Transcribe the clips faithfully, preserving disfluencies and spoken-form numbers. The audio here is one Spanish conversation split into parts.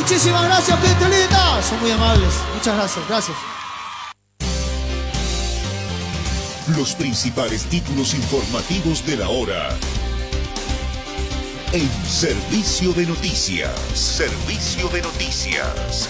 Muchísimas gracias, gente linda. Son muy amables. Muchas gracias. Gracias. Los principales títulos informativos de la hora en Servicio de Noticias. Servicio de Noticias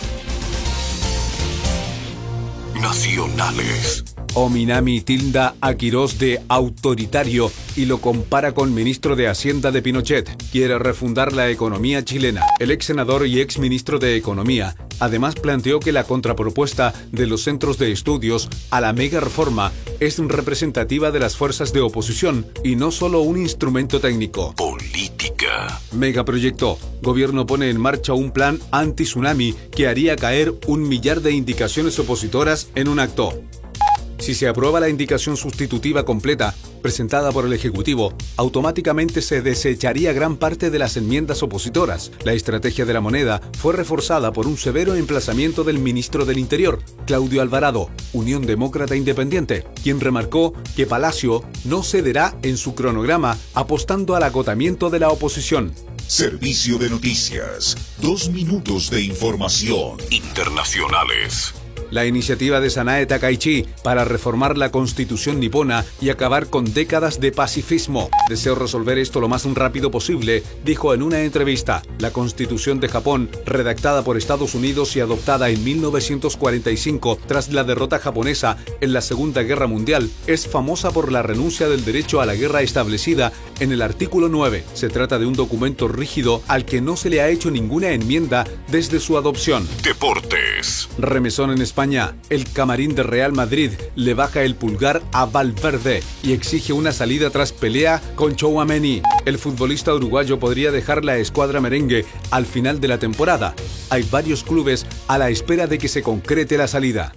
Nacionales. Ominami tilda a Quirós de autoritario y lo compara con ministro de Hacienda de Pinochet. Quiere refundar la economía chilena. El ex senador y ex ministro de Economía además planteó que la contrapropuesta de los centros de estudios a la mega reforma es representativa de las fuerzas de oposición y no solo un instrumento técnico. Política. Megaproyecto. Gobierno pone en marcha un plan anti-tsunami que haría caer un millar de indicaciones opositoras en un acto. Si se aprueba la indicación sustitutiva completa presentada por el Ejecutivo, automáticamente se desecharía gran parte de las enmiendas opositoras. La estrategia de la moneda fue reforzada por un severo emplazamiento del ministro del Interior, Claudio Alvarado, Unión Demócrata Independiente, quien remarcó que Palacio no cederá en su cronograma apostando al agotamiento de la oposición. Servicio de Noticias. Dos minutos de información internacionales. La iniciativa de Sanae Takaichi para reformar la constitución nipona y acabar con décadas de pacifismo. Deseo resolver esto lo más rápido posible, dijo en una entrevista. La constitución de Japón, redactada por Estados Unidos y adoptada en mil novecientos cuarenta y cinco tras la derrota japonesa en la Segunda Guerra Mundial, es famosa por la renuncia del derecho a la guerra establecida en el artículo nueve. Se trata de un documento rígido al que no se le ha hecho ninguna enmienda desde su adopción. Deportes. Remesón en España. El camarín de Real Madrid le baja el pulgar a Valverde y exige una salida tras pelea con Tchouaméni. El futbolista uruguayo podría dejar la escuadra merengue al final de la temporada. Hay varios clubes a la espera de que se concrete la salida.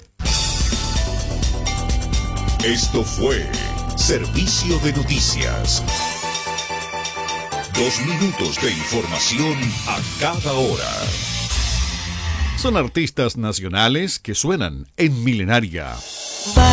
Esto fue Servicio de Noticias. Dos minutos de información a cada hora. Son artistas nacionales que suenan en Milenaria.